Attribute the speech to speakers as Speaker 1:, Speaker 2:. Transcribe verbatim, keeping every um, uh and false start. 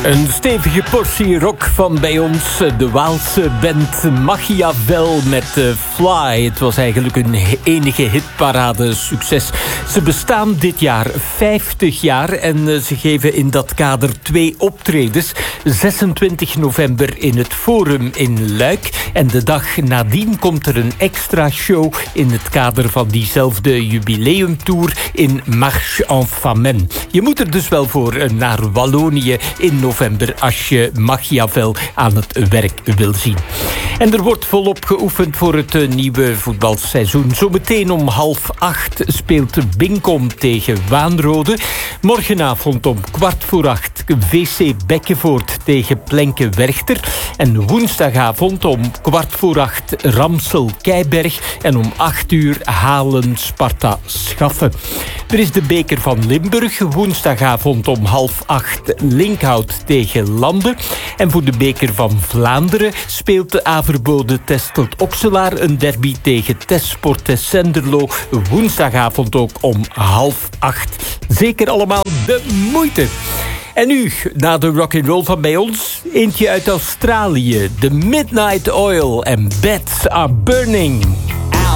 Speaker 1: Een stevige portie rock van bij ons. De Waalse band Machiavel met uh, Fly. Het was eigenlijk een enige hitparade succes. Ze bestaan dit jaar vijftig jaar en uh, ze geven in dat kader twee optredens. zesentwintig november in het Forum in Luik. En de dag nadien komt er een extra show in het kader van diezelfde jubileumtour in Marche en Famenne. Je moet er dus wel voor uh, naar Wallonië in november als je Machiavel aan het werk wil zien. En er wordt volop geoefend voor het uh, nieuwe voetbalseizoen. Zometeen om half acht speelt Binkom tegen Waanrode. Morgenavond om kwart voor acht V C Bekkenvoort tegen Plenke Werchter. En woensdagavond om kwart voor acht Ramsel Keiberg. En om acht uur Halen Sparta Schaffen. Er is de beker van Limburg. Woensdagavond om half acht Linkhout tegen Landen. En voor de beker van Vlaanderen speelt de Averbode Testelt Okselaar een derby tegen Testsport Senderlo. Woensdagavond ook om half acht. Zeker allemaal de moeite. En nu, na de rock'n'roll van bij ons, eentje uit Australië. The Midnight Oil en Beds Are Burning.